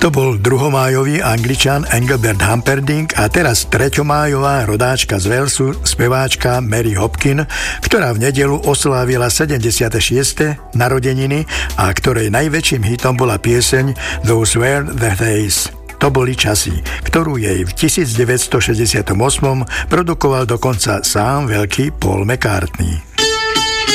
To bol druhomájový Angličan Engelbert Humperdinck a teraz treťomájová rodáčka z Walesu, speváčka Mary Hopkin, ktorá v nedeľu oslávila 76. narodeniny a ktorej najväčším hitom bola pieseň Those Were the Days. To boli časy, ktorú jej v 1968 produkoval dokonca sám veľký Paul McCartney.